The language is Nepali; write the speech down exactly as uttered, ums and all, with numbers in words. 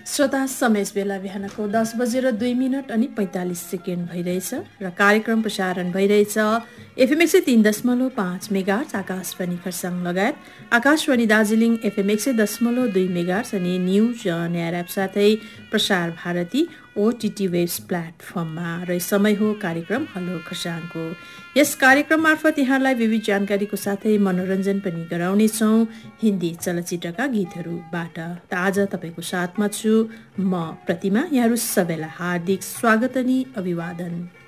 श्रोता समय बेला बिहानको दस बजेर दुई मिनट अनि पैँतालिस सेकेन्ड भइरहेछ र कार्यक्रम प्रसारण भइरहेछ एफएम एक सय तीन दशमलव पाँच मेगाहर्ज आकाशवाणी खरसाङ लगायत आकाशवाणी दार्जिलिङ एफएम एक सय दशमलव दुई मेगाहर्ज अनि न्युज न्यार एप साथै प्रसार भारती ओटिटी वेब्स प्लेटफर्ममा र समय हो कार्यक्रम हेलो खरसाङको। यस कार्यक्रम मार्फत यहाँलाई विविध जानकारीको साथै मनोरञ्जन पनि गराउनेछौँ हिन्दी चलचित्रका गीतहरूबाट। त आज तपाईँको साथमा छु म प्रतिमा। यहाँहरू सबैलाई हार्दिक स्वागत अनि अभिवादन।